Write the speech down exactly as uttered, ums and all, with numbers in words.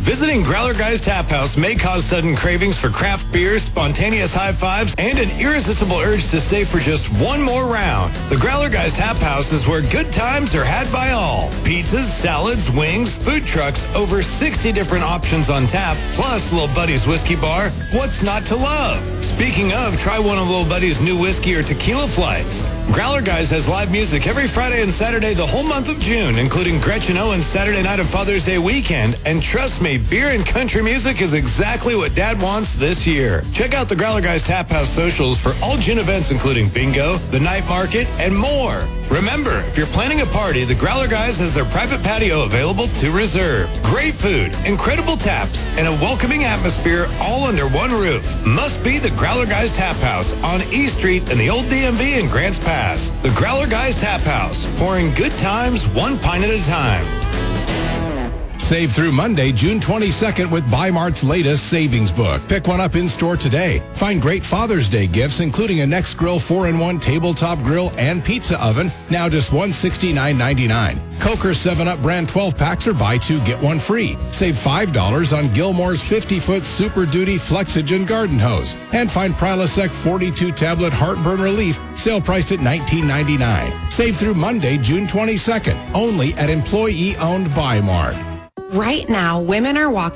Visiting Growler Guys Tap House may cause sudden cravings for craft beer, spontaneous high fives, and an irresistible urge to stay for just one more round. The Growler Guys Tap House is where good times are had by all. Pizzas, salads, wings, food trucks, over sixty different options on tap, plus Little Buddy's Whiskey Bar. What's not to love? Speaking of, try one of Little Buddy's new whiskey or tequila flights. Growler Guys has live music every Friday and Saturday the whole month of June, including Gretchen Owens' Saturday night of Father's Day weekend. And trust me, beer and country music is exactly what Dad wants this year. Check out the Growler Guys Tap House socials for all June events, including bingo, the night market, and more. Remember, if you're planning a party, the Growler Guys has their private patio available to reserve. Great food, incredible taps, and a welcoming atmosphere all under one roof. Must be the Growler Guys Tap House on E Street in the Old D M V in Grants Pass. The Growler Guys Tap House, pouring good times one pint at a time. Save through Monday, June twenty-second with Bi-Mart's latest savings book. Pick one up in-store today. Find great Father's Day gifts, including a Nextgrill four in one tabletop grill and pizza oven, now just one hundred sixty-nine ninety-nine. Coker seven up brand twelve packs are buy two, get one free. Save five dollars on Gilmore's fifty-foot Super Duty Flexogen garden hose. And find Prilosec forty-two tablet heartburn relief, sale priced at nineteen ninety-nine. Save through Monday, June twenty-second, only at employee-owned Bi-Mart. Right now, women are walking